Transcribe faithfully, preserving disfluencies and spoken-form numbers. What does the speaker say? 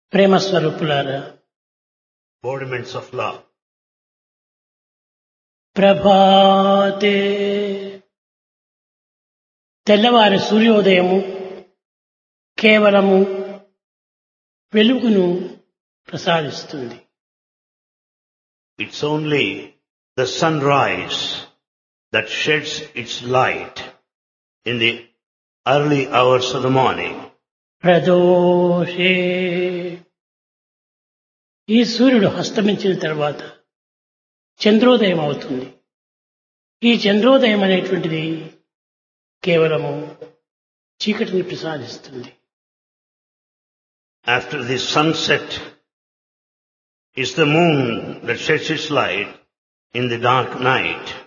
ప్రేమ స్వరూపులారా, embodiments of love. ప్రభాతే తెల్లవారి సూర్యోదయము కేవలము వెలుగును ప్రసాదిస్తుంది. It's only the sunrise that sheds its light in the early hours of the morning. ప్రదోషే ఈ సూర్యుడు అస్తమించిన తర్వాత చంద్రోదయం అవుతుంది. ఈ చంద్రోదయం అనేటువంటిది కేవలము చీకటిని ప్రసాదిస్తుంది. After the sunset is the moon that sheds its light in the dark night.